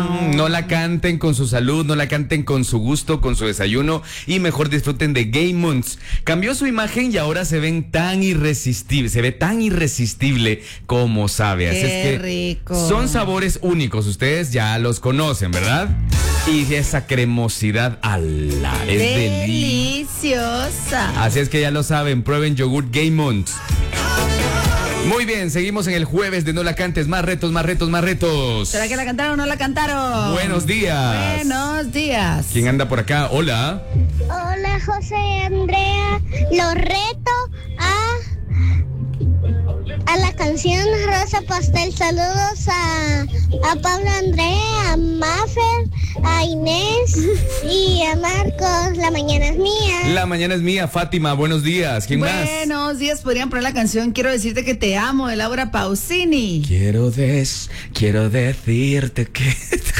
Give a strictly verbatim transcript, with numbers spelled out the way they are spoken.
No la canten con su salud, no la canten con su gusto, con su desayuno y mejor disfruten de Game Monts. Cambió su imagen y ahora se ven tan irresistibles, se ve tan irresistible como sabe. Así Qué es que rico. son sabores únicos, ustedes ya los conocen, ¿verdad? Y esa cremosidad, ala, es deliciosa. Deliciosa. Así es que ya lo saben, prueben yogurt Game Monts. Muy bien, seguimos en el jueves de No la cantes, más retos, más retos, más retos. ¿Será que la cantaron o no la cantaron? Buenos días. Buenos días. ¿Quién anda por acá? Hola. Hola, José y Andrea. Los reto a, a la canción Rosa Pastel. Saludos a, a Pablo Andrea, a Mafer, a Inés y a Marcos. La mañana es mía. La mañana es mía, Fátima. Buenos días. ¿Quién más? Buenos días, podrían poner la canción Quiero decirte que te amo de Laura Pausini. Quiero des, quiero decirte que